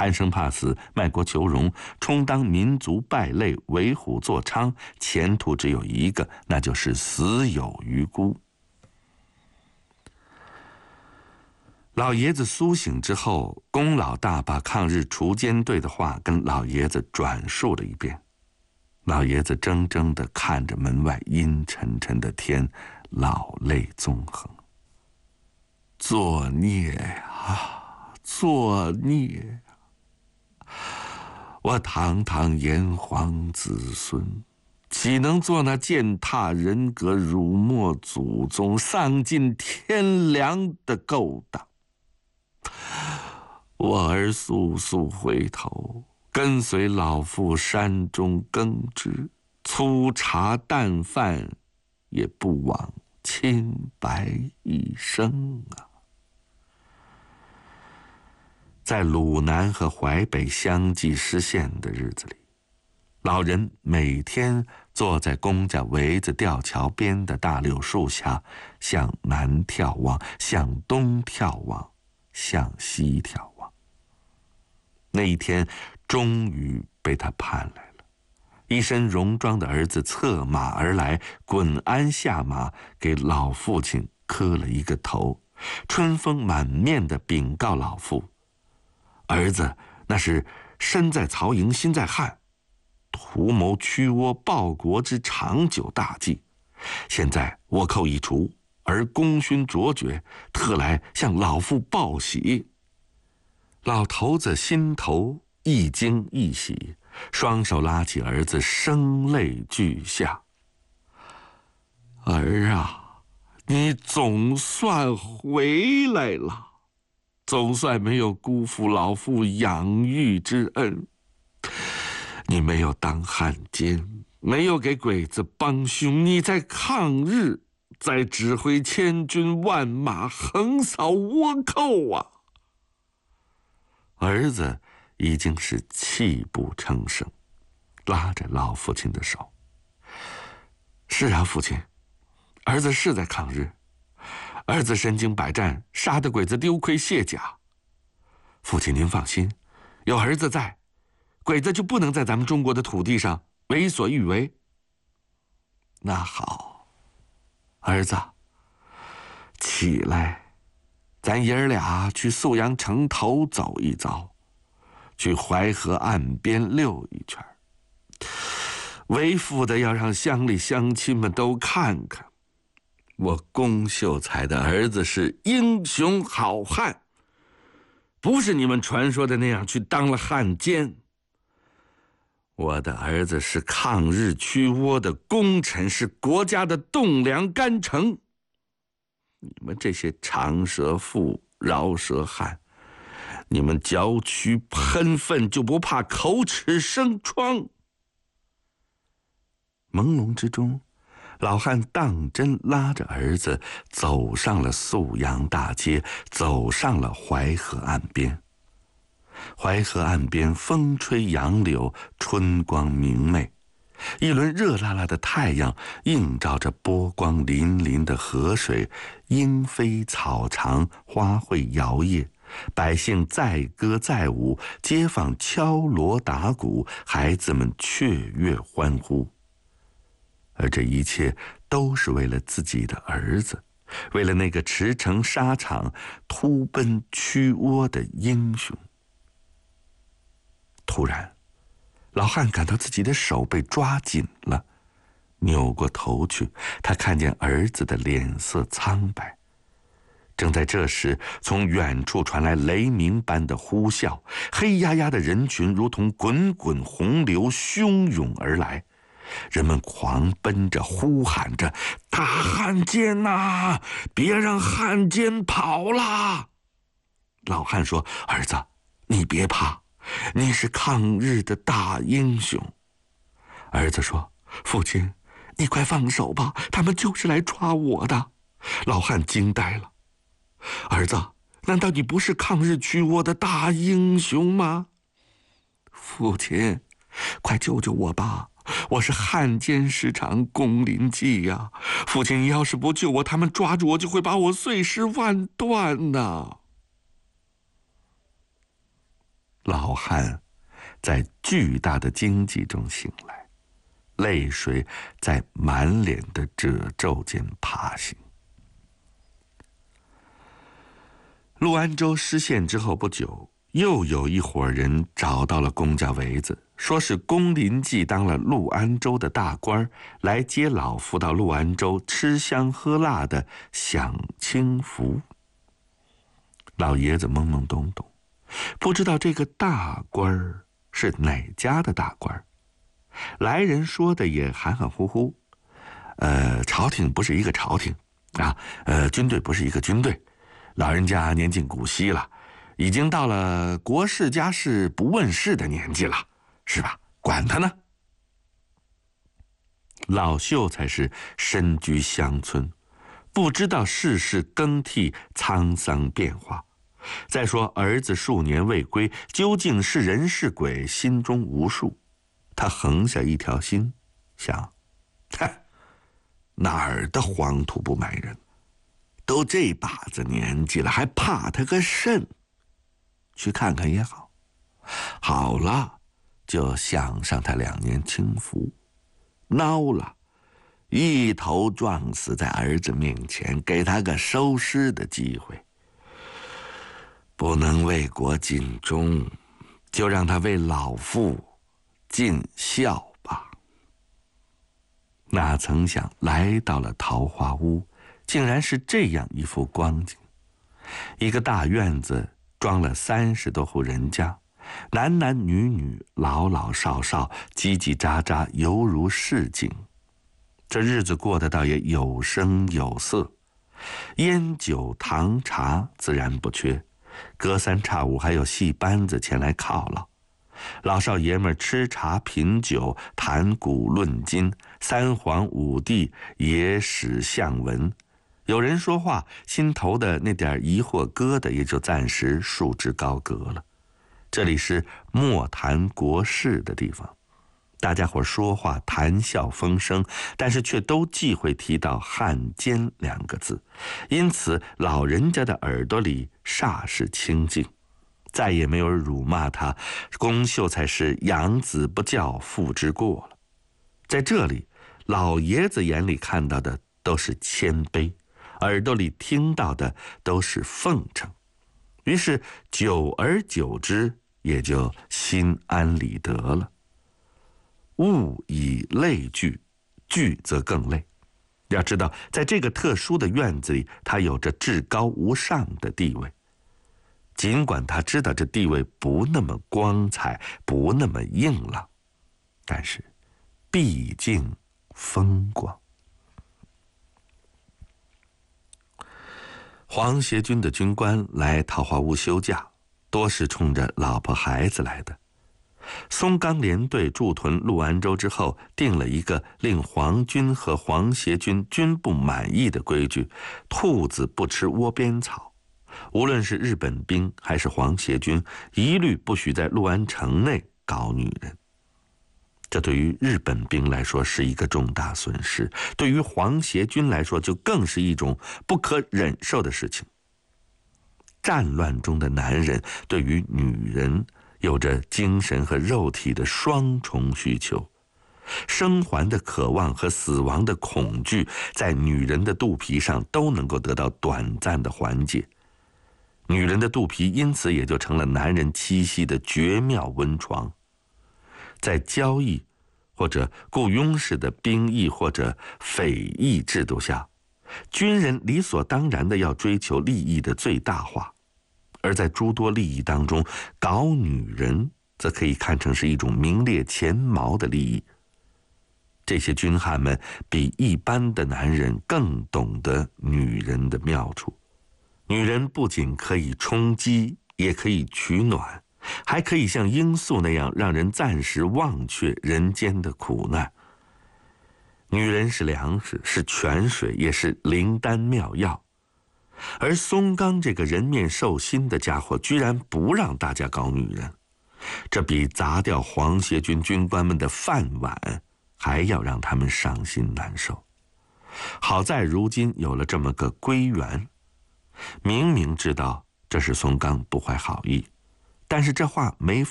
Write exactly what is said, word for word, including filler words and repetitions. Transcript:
贪生怕死、卖国求荣，充当民族败类、为虎作伥，前途只有一个，那就是死有余辜。老爷子苏醒之后，龚老大把抗日锄奸队的话跟老爷子转述了一遍。老爷子怔怔地看着门外阴沉沉的天，老泪纵横。作孽呀，作孽呀！我堂堂炎黄子孙，岂能做那践踏人格、辱没祖宗、丧尽天良的勾当？我儿速速回头，跟随老父山中耕织，粗茶淡饭，也不枉清白一生啊！在鲁南和淮北相继失陷的日子里，老人每天坐在龚家围子吊桥边的大柳树下，向南眺望，向东眺望，向西眺望。那一天终于被他盼来了，一身戎装的儿子策马而来，滚鞍下马，给老父亲磕了一个头，春风满面地禀告老父：儿子那是身在曹营心在汉，图谋驱倭报国之长久大计，现在倭寇已除，而功勋卓绝，特来向老父报喜。老头子心头一惊一喜，双手拉起儿子，声泪俱下：儿啊，你总算回来了，总算没有辜负老父养育之恩。你没有当汉奸，没有给鬼子帮凶，你在抗日，在指挥千军万马横扫倭寇啊！儿子已经是泣不成声，拉着老父亲的手：是啊，父亲，儿子是在抗日，儿子身经百战，杀得鬼子丢盔卸甲。父亲您放心，有儿子在，鬼子就不能在咱们中国的土地上为所欲为。那好，儿子，起来，咱爷儿俩去宿阳城头走一遭，去淮河岸边溜一圈，为父的要让乡里乡亲们都看看，我龚秀才的儿子是英雄好汉，不是你们传说的那样去当了汉奸。我的儿子是抗日驱倭的功臣，是国家的栋梁干城。你们这些长舌妇、饶舌汉，你们嚼蛆喷粪就不怕口齿生疮？朦胧之中，老汉当真拉着儿子走上了宿阳大街，走上了淮河岸边。淮河岸边风吹杨柳，春光明媚，一轮热辣辣的太阳映照着波光粼粼的河水，莺飞草长，花卉摇曳，百姓载歌载舞，街坊敲锣打鼓，孩子们雀跃欢呼。而这一切都是为了自己的儿子，为了那个驰骋沙场、突奔驱倭的英雄。突然，老汉感到自己的手被抓紧了，扭过头去，他看见儿子的脸色苍白。正在这时，从远处传来雷鸣般的呼啸，黑压压的人群如同滚滚洪流汹涌而来，人们狂奔着，呼喊着：大汉奸呐，别让汉奸跑啦！老汉说：儿子，你别怕，你是抗日的大英雄。儿子说：父亲，你快放手吧，他们就是来抓我的。老汉惊呆了：儿子，难道你不是抗日驱倭的大英雄吗？父亲，快救救我吧，我是汉奸师长龚林记呀！父亲，你要是不救我，他们抓住我就会把我碎尸万段呐！ 老汉在巨大的惊悸中醒来，泪水在满脸的褶皱间爬行。陆安州失陷之后不久，又有一伙人找到了公家围子，说是龚林记当了陆安州的大官，来接老夫到陆安州吃香喝辣的享清福。老爷子懵懵懂懂，不知道这个大官是哪家的大官。来人说的也含含糊糊，呃，朝廷不是一个朝廷啊，呃，军队不是一个军队，老人家年近古稀了，已经到了国事家事不问事的年纪了，是吧？管他呢。老秀才是身居乡村，不知道世事更替，沧桑变化。再说儿子数年未归，究竟是人是鬼，心中无数。他横下一条心，想：嗨，哪儿的黄土不埋人？都这把子年纪了，还怕他个甚？去看看也好。好了，就享上他两年清福；孬了，一头撞死在儿子面前，给他个收尸的机会。不能为国尽忠，就让他为老父尽孝吧。哪曾想来到了桃花坞，竟然是这样一副光景。一个大院子装了三十多户人家，男男女女，老老少少，叽叽喳喳，犹如市井。这日子过得倒也有声有色，烟酒糖茶自然不缺，隔三差五还有戏班子前来犒劳。老少爷们吃茶品酒，谈古论今，三皇五帝，野史相闻。有人说话，心头的那点疑惑疙瘩也就暂时束之高阁了。这里是莫谈国事的地方，大家伙说话谈笑风生，但是却都忌讳提到汉奸两个字，因此老人家的耳朵里煞是清净，再也没有人辱骂他龚秀才是养子不教父之过了。在这里，老爷子眼里看到的都是谦卑，耳朵里听到的都是奉承，于是久而久之，也就心安理得了。物以类聚，聚则更类。要知道，在这个特殊的院子里，他有着至高无上的地位。尽管他知道这地位不那么光彩，不那么硬朗，但是毕竟风光。黄协军的军官来桃花坞休假，多是冲着老婆孩子来的。松冈联队驻屯陆安州之后，定了一个令黄军和黄协军均不满意的规矩：兔子不吃窝边草。无论是日本兵还是黄协军，一律不许在陆安城内搞女人。这对于日本兵来说是一个重大损失，对于黄协军来说就更是一种不可忍受的事情。战乱中的男人对于女人有着精神和肉体的双重需求，生还的渴望和死亡的恐惧在女人的肚皮上都能够得到短暂的缓解，女人的肚皮因此也就成了男人栖息的绝妙温床。在交易或者雇佣式的兵役或者匪役制度下，军人理所当然的要追求利益的最大化，而在诸多利益当中，搞女人则可以看成是一种名列前茅的利益。这些军汉们比一般的男人更懂得女人的妙处。女人不仅可以充饥，也可以取暖，还可以像罂粟那样让人暂时忘却人间的苦难。女人是粮食，是泉水，也是灵丹妙药。而松冈这个人面兽心的家伙居然不让大家搞女人，这比砸掉黄协军军官们的饭碗还要让他们伤心难受。好在如今有了这么个归元，明明知道这是松冈不怀好意， 但是这话没